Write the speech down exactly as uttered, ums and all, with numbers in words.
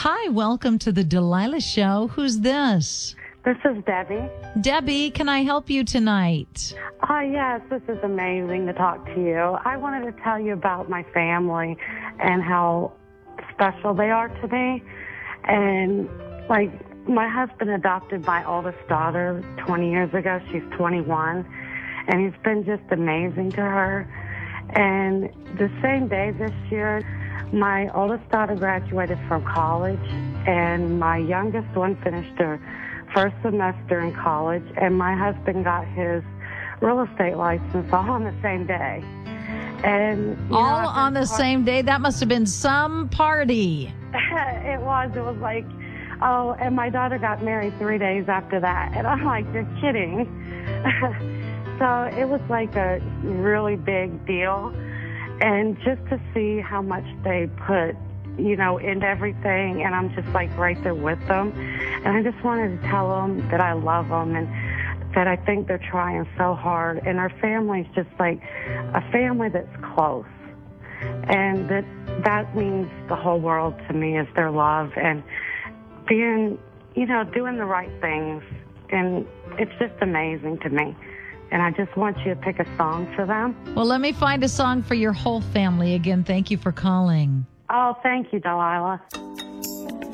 Hi, welcome to the Delilah Show. Who's this? This is Debbie. Debbie, can I help you tonight? Oh, yes, this is amazing to talk to you. I wanted to tell you about my family and how special they are to me. And, like, my husband adopted my oldest daughter twenty years ago. She's twenty-one. And he's been just amazing to her. And the same day this year, my oldest daughter graduated from college, and my youngest one finished her first semester in college, and my husband got his real estate license all on the same day. And you all know, on the part- same day? That must have been some party. It was. It was like, oh, and my daughter got married three days after that. And I'm like, you're kidding. So it was like a really big deal. And just to see how much they put, you know, into everything, and I'm just like right there with them. And I just wanted to tell them that I love them and that I think they're trying so hard. And our family's just like a family that's close. And that that means the whole world to me, is their love and being, you know, doing the right things. And it's just amazing to me. And I just want you to pick a song for them. Well, let me find a song for your whole family. Again, thank you for calling. Oh, thank you, Delilah.